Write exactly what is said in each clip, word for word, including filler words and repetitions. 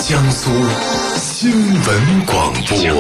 江苏新闻广播。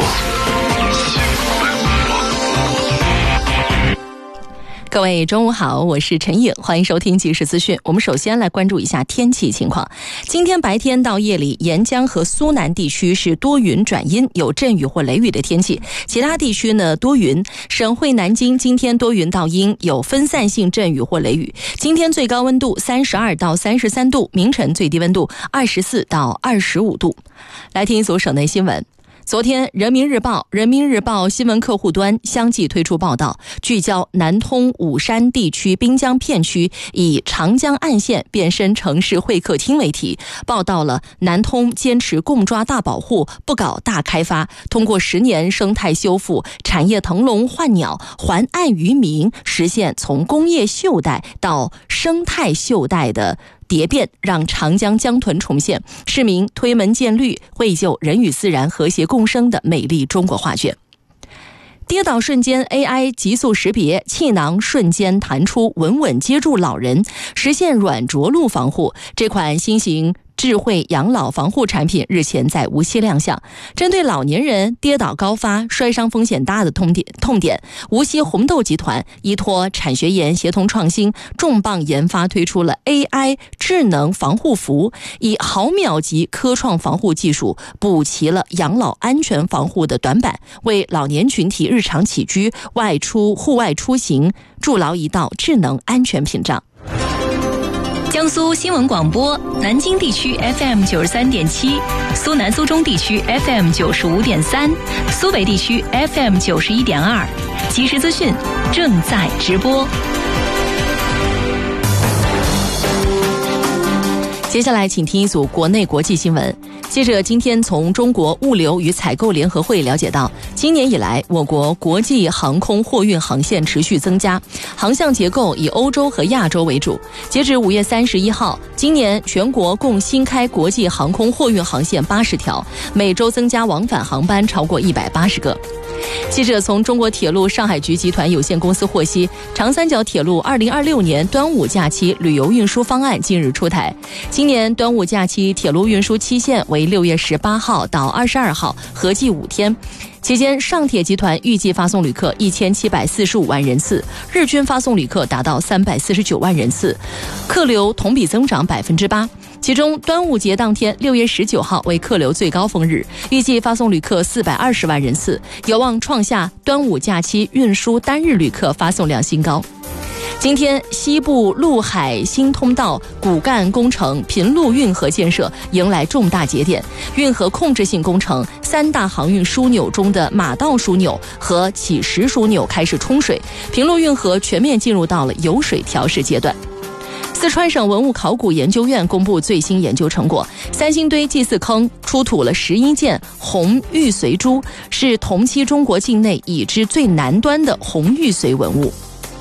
各位中午好，我是陈颖，欢迎收听即时资讯。我们首先来关注一下天气情况。今天白天到夜里，沿江和苏南地区是多云转阴，有阵雨或雷雨的天气，其他地区呢多云。省会南京今天多云到阴，有分散性阵雨或雷雨。今天最高温度三十二到三十三度，明晨最低温度二十四到二十五度。来听一组省内新闻。昨天，人民日报、人民日报新闻客户端相继推出报道，聚焦南通武山地区滨江片区以长江岸线变身城市会客厅为题，报道了南通坚持共抓大保护，不搞大开发，通过十年生态修复、产业腾笼换鸟、还岸于民，实现从工业锈带到生态锈带的蝶变，让长江江豚重现，市民推门见绿，绘就人与自然和谐共生的美丽中国画卷。跌倒瞬间 A I 极速识别，气囊瞬间弹出，稳稳接住老人，实现软着陆防护。这款新型智慧养老防护产品日前在无锡亮相，针对老年人跌倒高发、摔伤风险大的痛点，痛点无锡红豆集团依托产学研协同创新，重磅研发推出了 A I 智能防护服，以毫秒级科创防护技术补齐了养老安全防护的短板，为老年群体日常起居、外出、户外出行筑牢一道智能安全屏障。 江苏新闻广播，南京地区 F M 九十三点七，苏南苏中地区 F M 九十五点三，苏北地区 F M 九十一点二，即时资讯正在直播。 接下来请听一组国内国际新闻。记者今天从中国物流与采购联合会了解到，今年以来我国国际航空货运航线持续增加，航向结构以欧洲和亚洲为主。截至五月三十一号，今年全国共新开国际航空货运航线八十条，每周增加往返航班超过一百八十个。记者从中国铁路上海局集团有限公司获悉，长三角铁路二零二六年端午假期旅游运输方案近日出台。今年端午假期铁路运输期限为六月十八号到二十二号，合计五天。期间，上铁集团预计发送旅客一千七百四十五万人次，日均发送旅客达到三百四十九万人次，客流同比增长百分之八。其中，端午节当天六月十九号为客流最高峰日，预计发送旅客四百二十万人次，有望创下端午假期运输单日旅客发送量新高。今天，西部陆海新通道骨干工程平陆运河建设迎来重大节点，运河控制性工程三大航运枢纽中的马道枢纽和起石枢纽开始冲水，平陆运河全面进入到了有水调试阶段。四川省文物考古研究院公布最新研究成果，三星堆祭祀坑出土了十一件红玉髓珠，是同期中国境内已知最南端的红玉髓文物。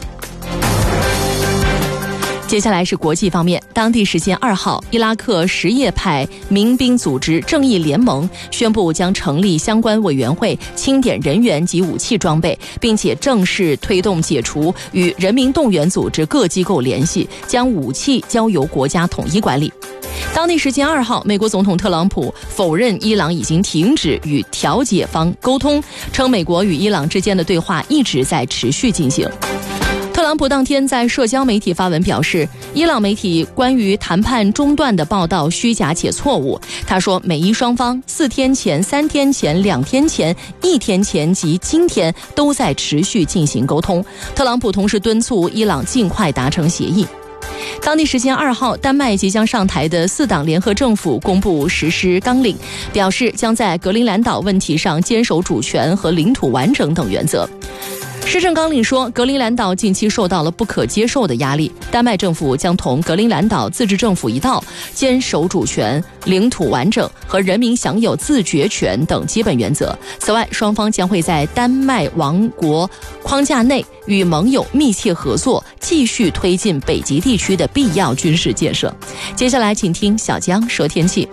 接下来是国际方面，当地时间二号，伊拉克什叶派民兵组织正义联盟宣布将成立相关委员会，清点人员及武器装备，并且正式推动解除与人民动员组织各机构联系，将武器交由国家统一管理。当地时间二号，美国总统特朗普否认伊朗已经停止与调解方沟通，称美国与伊朗之间的对话一直在持续进行。特朗普当天在社交媒体发文表示，伊朗媒体关于谈判中断的报道虚假且错误。他说，美伊双方四天前、三天前、两天前、一天前及今天都在持续进行沟通。特朗普同时敦促伊朗尽快达成协议。当地时间二号，丹麦即将上台的四党联合政府公布实施纲领，表示将在格陵兰岛问题上坚守主权和领土完整等原则。施政纲领说，格陵兰岛近期受到了不可接受的压力，丹麦政府将同格陵兰岛自治政府一道，坚守主权、领土完整和人民享有自决权等基本原则。此外，双方将会在丹麦王国框架内与盟友密切合作，继续推进北极地区的必要军事建设。接下来，请听小江说天气。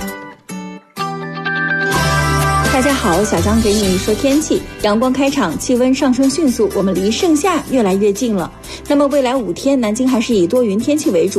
大家好，小江给你说天气。阳光开场，气温上升迅速，我们离盛夏越来越近了。那么未来五天，南京还是以多云天气为主。